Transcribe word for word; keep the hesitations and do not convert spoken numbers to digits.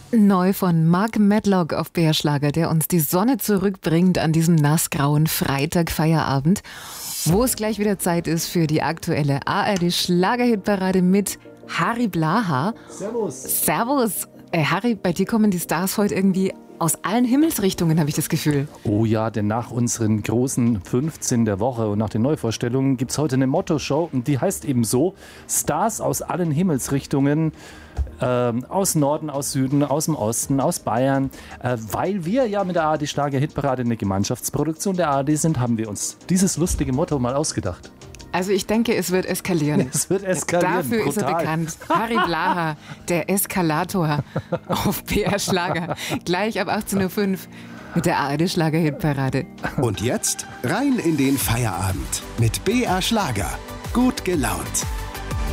Neu von Mark Medlock auf B R Schlager, der uns die Sonne zurückbringt an diesem nassgrauen Freitag-Feierabend, wo es gleich wieder Zeit ist für die aktuelle A R D-Schlagerhitparade mit Harry Blaha. Servus. Servus. Äh, Harry, bei dir kommen die Stars heute irgendwie aus allen Himmelsrichtungen, habe ich das Gefühl. Oh ja, denn nach unseren großen fünfzehn der Woche und nach den Neuvorstellungen gibt es heute eine Motto-Show und die heißt eben so: Stars aus allen Himmelsrichtungen, äh, aus Norden, aus Süden, aus dem Osten, aus Bayern. Äh, weil wir ja mit der A R D-Schlager-Hitparade eine Gemeinschaftsproduktion der A R D sind, haben wir uns dieses lustige Motto mal ausgedacht. Also ich denke, es wird eskalieren. Es wird eskalieren. Dafür brutal. ist er bekannt. Harry Blaha, der Eskalator auf B R Schlager. Gleich ab achtzehn Uhr fünf mit der A R D-Schlager-Hitparade. Und jetzt rein in den Feierabend mit B R Schlager. Gut gelaunt.